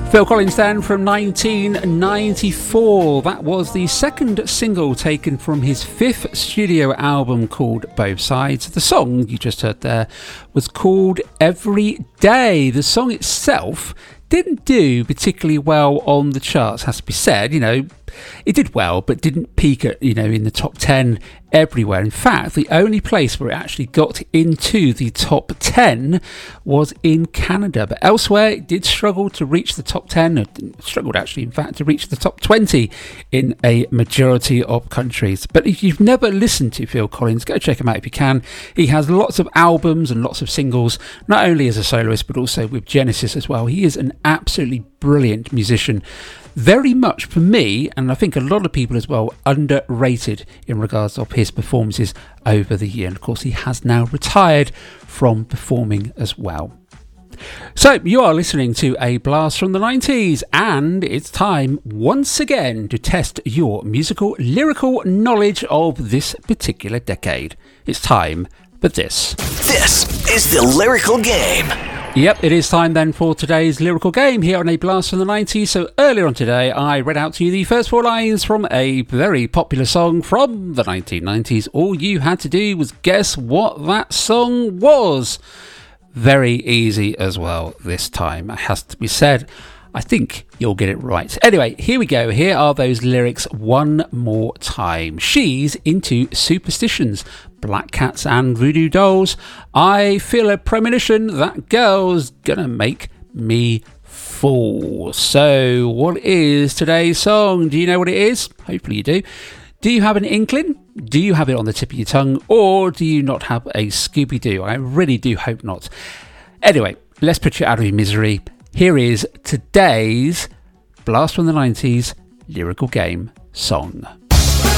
Phil Collins then from 1994. That was the second single taken from his fifth studio album called Both Sides. The song you just heard there was called Every Day. The song itself didn't do particularly well on the charts, has to be said. You know, it did well, but didn't peak at, in the top 10 everywhere. In fact, the only place where it actually got into the top 10 was in Canada. But elsewhere, it did struggle to reach the top 10. It struggled, actually, in fact, to reach the top 20 in a majority of countries. But if you've never listened to Phil Collins, go check him out if you can. He has lots of albums and lots of singles, not only as a soloist, but also with Genesis as well. He is an absolutely brilliant musician. Very much, for me, and I think a lot of people as well, underrated in regards of his performances over the year. And of course, he has now retired from performing as well. So, you are listening to A Blast from the 90s, and it's time once again to test your lyrical knowledge of this particular decade. It's time for this. This is the Lyrical Game. Yep, it is time then for today's lyrical game here on A Blast from the 90s. So earlier on today, I read out to you the first four lines from a very popular song from the 1990s. All you had to do was guess what that song was. Very easy as well this time, it has to be said. I think you'll get it right. Anyway, here we go. Here are those lyrics one more time. She's into superstitions, black cats and voodoo dolls. I feel a premonition that girl's gonna make me fall. So, what is today's song? Do you know what it is? Hopefully you do. Do you have an inkling? Do you have it on the tip of your tongue? Or do you not have a Scooby-Doo? I really do hope not. Anyway, let's put you out of your misery. Here is today's Blast from the 90s lyrical game song.